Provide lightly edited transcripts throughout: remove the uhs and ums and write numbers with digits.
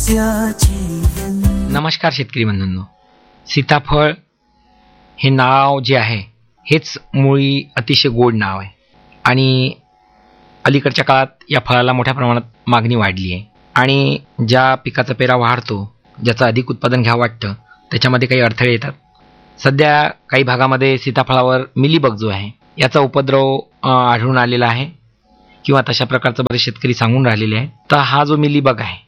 नमस्कार शेतकरी बंधूंनो, सीताफळ हे नाव जे आहे हेच मुळी अतिशय गोड नाव आहे आणि अलीकडच्या काळात या फळाला मोठ्या प्रमाणात मागणी वाढली आहे आणि ज्या पिकाचा पेरा वाढतो, ज्याचं अधिक उत्पादन घ्यावं वाटतं, त्याच्यामध्ये काही अडथळे येतात. सध्या काही भागामध्ये सीताफळावर मिलीबग जो आहे याचा उपद्रव आढळून आलेला आहे किंवा तशा प्रकारचं बरेच शेतकरी सांगून राहिलेले आहेत. तर हा जो मिलीबग आहे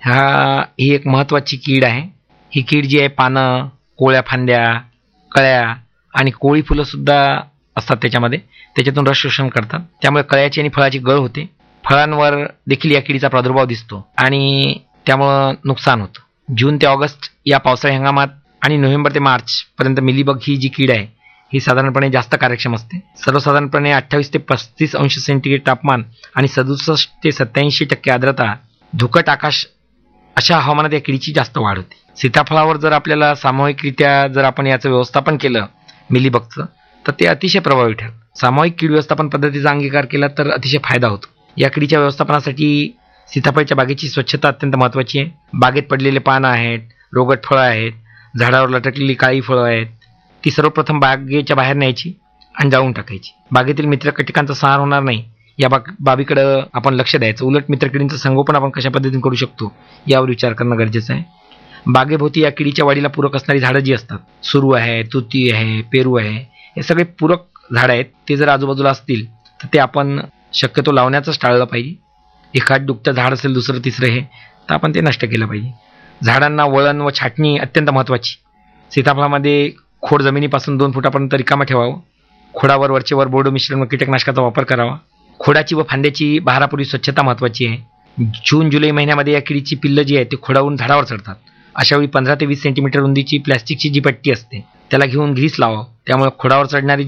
ही एक महत्त्वाची कीड आहे. ही कीड जी आहे पानं, कोळ्या फांद्या, कळ्या आणि कोळी फुलंसुद्धा असतात त्याच्यातून रस शोषण करतात. त्यामुळे कळ्याची आणि फळाची गळ होते. फळांवर देखील या किडीचा प्रादुर्भाव दिसतो आणि त्यामुळं नुकसान होतं. जून ते ऑगस्ट या पावसाळी हंगामात आणि नोव्हेंबर ते मार्च पर्यंत मिलीबग ही जी कीड आहे ही साधारणपणे जास्त कार्यक्षम असते. सर्वसाधारणपणे 28 ते 35 अंश सेंटीग्रेड तापमान आणि 67 ते 87% आर्द्रता, धुकट आकाश अशा हवामानात या किडीची जास्त वाढ होते. सीताफळावर जर आपल्याला सामूहिकरित्या जर आपण याचं व्यवस्थापन केलं मिलीबगचं, तर ते अतिशय प्रभावी ठरेल. सामूहिक कीड व्यवस्थापन पद्धतीचा अंगीकार केला तर अतिशय फायदा होतो. या किडीच्या व्यवस्थापनासाठी सीताफळाच्या बागेची स्वच्छता अत्यंत महत्त्वाची आहे. बागेत पडलेले पानं आहेत, रोगट फळं आहेत, झाडावर लटकलेली काळी फळं आहेत, ती सर्वप्रथम बागेच्या बाहेर न्यायची आणि जाळून टाकायची. बागेतील मित्रकीटकांचा संहार होणार नाही या बाबीकडं आपण लक्ष द्यायचं. उलट मित्रकिडींचं संगोपन आपण कशा पद्धतीने करू शकतो यावर विचार करणं गरजेचं आहे. बागेभोवती या किडीच्या वाढीला पूरक असणारी झाडं जी असतात, सुरू आहे, तुती आहे, पेरू आहे, हे सगळे पूरक झाडं आहेत. ते जर आजूबाजूला असतील तर ते आपण शक्यतो लावण्याचंच टाळलं पाहिजे. एखाद दुखतं झाड असेल, दुसरं तिसरं हे, तर आपण ते नष्ट केलं पाहिजे. झाडांना वळण व छाटणी अत्यंत महत्त्वाची. सीताफळामध्ये खोड जमिनीपासून 2 फुटापर्यंत रिकामं ठेवावं. खोडावर वरचेवर बोर्ड मिश्रण व कीटकनाशकाचा वापर करावा. खोडाची व फांद्याची बहारापूर्वी स्वच्छता महत्त्वाची आहे. जून जुलै महिन्यामध्ये या किडीची पिल्लं जी आहे ते खोडावरून झाडावर चढतात. अशावेळी 15 ते 20 सेंटीमीटर रुंदीची प्लॅस्टिकची जी पट्टी असते त्याला घेऊन ग्रीस लावावं. त्यामुळे खोडावर चढणारी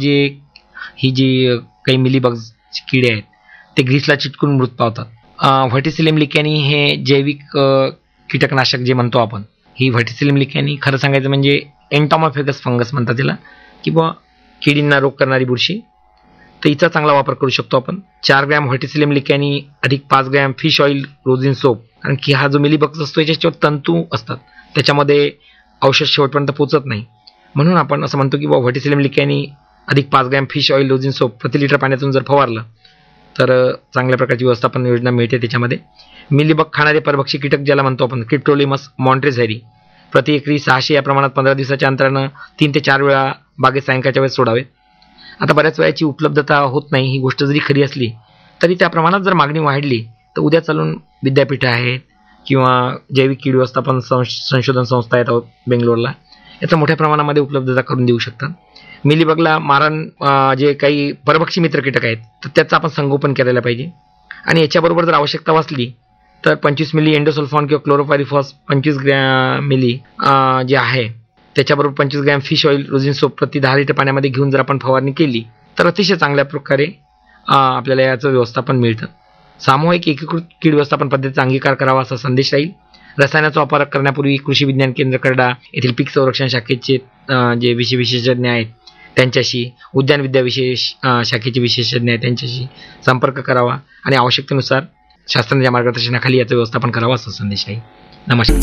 ही जी काही मिलीबग्सची किडे आहेत ते ग्रीसला चिटकून मृत पावतात. व्हर्टिसिलियम लिकॅनी हे जैविक कीटकनाशक जे म्हणतो आपण, ही व्हर्टिसिलियम लिकॅनी खरं सांगायचं म्हणजे एन्टॉमॉफेगस फंगस म्हणतात त्याला, किंवा किडींना रोग करणारी बुरशी. तर हिचा चांगला वापर करू शकतो आपण. 4 ग्रॅम व्हर्टिसिलियम लिकॅनी अधिक 5 ग्रॅम फिश ऑइल रोझिन सोप. कारण की हा जो मिलीबग्स असतो याच्यावर तंतू असतात, त्याच्यामध्ये औषध शेवटपर्यंत पोचत नाही. म्हणून आपण असं म्हणतो की व्हर्टिसिलियम लिकॅनी अधिक 5 ग्रॅम फिश ऑइल रोझिन सोप प्रति लिटर पाण्यातून जर फवारलं तर चांगल्या प्रकारची व्यवस्थापन योजना मिळते. त्याच्यामध्ये मिलीबग खाणारे परभक्षी कीटक ज्याला म्हणतो आपण, क्रिप्टोलिमस मॉन्ट्रेझॅरी, प्रति एकरी 600 या प्रमाणात 15 दिवसाच्या अंतरानं 3 ते 4 वेळा बागेत सायंकाळच्या वेळेस सोडावे. आता बऱ्याच वेळाची उपलब्धता होत नाही, ही गोष्ट जरी खरी असली तरी त्या प्रमाणात जर मागणी वाढली तर उद्या चालून विद्यापीठं आहेत किंवा जैविक कीड व्यवस्थापन संशोधन संस्था आहेत बेंगलोरला, याचा मोठ्या प्रमाणामध्ये उपलब्धता करून देऊ शकतात. मिलीबगला मारण जे काही परभक्षी मित्र कीटक आहेत तर त्याचं आपण संगोपन करायला पाहिजे. आणि याच्याबरोबर जर आवश्यकता वाचली तर 25 मिली एंडोसल्फॉन किंवा क्लोरोपायरिफॉस 25 मिली जे आहे त्याच्याबरोबर 25 ग्रॅम फिश ऑइल रोझिन सोप प्रति 10 लिटर पाण्यामध्ये घेऊन जर आपण फवारणी केली तर अतिशय चांगल्या प्रकारे आपल्याला याचं व्यवस्थापन मिळतं. सामूहिक एकीकृत कीड व्यवस्थापन पद्धतीचा अंगीकार करावा असा संदेश राहील. रसायनाचा वापर करण्यापूर्वी कृषी विज्ञान केंद्र करडा येथील पीक संरक्षण शाखेचे जे विशेषज्ञ आहेत त्यांच्याशी, उद्यान विद्या विशेष शाखेचे विशेषज्ञ आहेत त्यांच्याशी संपर्क करावा आणि आवश्यकतेनुसार शास्त्रांच्या मार्गदर्शनाखाली याचं व्यवस्थापन करावं असा संदेश आहे. नमस्कार.